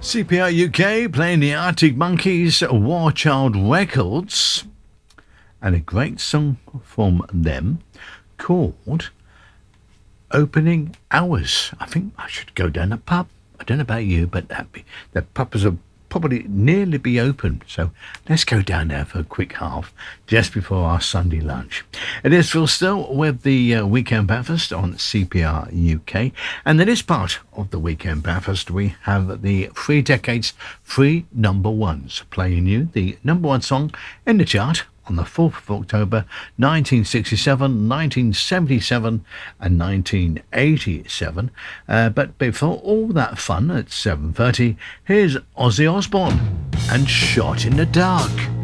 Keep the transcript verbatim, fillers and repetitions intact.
C P R U K playing the Arctic Monkeys, War Child Records, and a great song from them called Opening Hours. I think I should go down the pub. I don't know about you, but that be, the pub will probably nearly be open. So let's go down there for a quick half just before our Sunday lunch. It is Phil Still with the uh, Weekend Breakfast on C P R U K. And in this part of the Weekend Breakfast, we have the three decades, three number ones, playing you the number one song in the chart on the fourth of October, nineteen sixty-seven, nineteen seventy-seven and nineteen eighty-seven. Uh, but before all that fun at seven thirty, here's Ozzy Osbourne and Shot in the Dark.